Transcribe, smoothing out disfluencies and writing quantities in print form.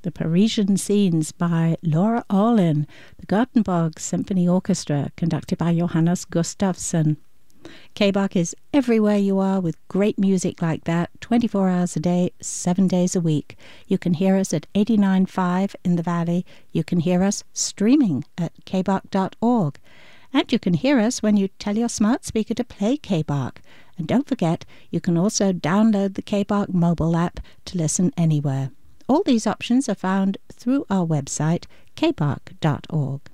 The Parisian Scenes by Laura Orlin, the Gothenburg Symphony Orchestra, conducted by Johannes Gustafsson. K-Bach is everywhere you are with great music like that, 24 hours a day, 7 days a week. You can hear us at 89.5 in the Valley. You can hear us streaming at kbach.org. And you can hear us when you tell your smart speaker to play K-Bach. And don't forget, you can also download the K-Bach mobile app to listen anywhere. All these options are found through our website, kbach.org.